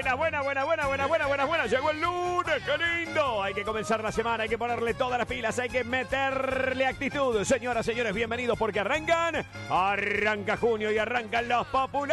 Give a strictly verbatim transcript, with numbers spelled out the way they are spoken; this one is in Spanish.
buenas, buenas, buenas, buenas, buenas, buenas, buenas, buenas. Llegó el lunes, qué lindo. Hay que comenzar la semana, hay que ponerle todas las pilas, hay que meterle actitud. Señoras, señores, bienvenidos porque arrancan. Arranca junio y arrancan los populares.